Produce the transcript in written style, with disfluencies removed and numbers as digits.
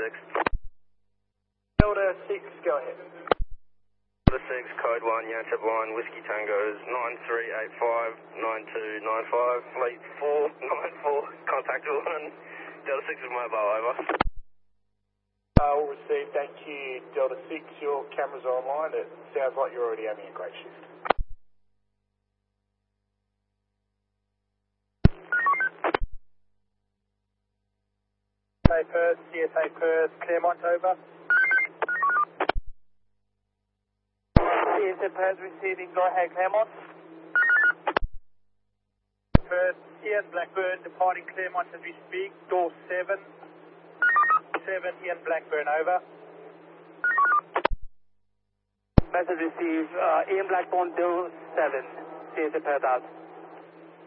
Delta 6, go ahead. Delta 6, code 1, Yanchep line, Whiskey Tango's 93859295, fleet 494, contact 1, Delta 6 is mobile, over. All received, thank you. Delta 6, your cameras are online. It sounds like you're already having a great shift. CSA Perth, CSA Perth, Claremont, over. CSA Perth receiving, go ahead, Claremont. Perth, Ian Blackburn departing Claremont as we speak, door 7. 7, Ian Blackburn, over. Message received, Ian Blackburn, door 7, CSA Perth out.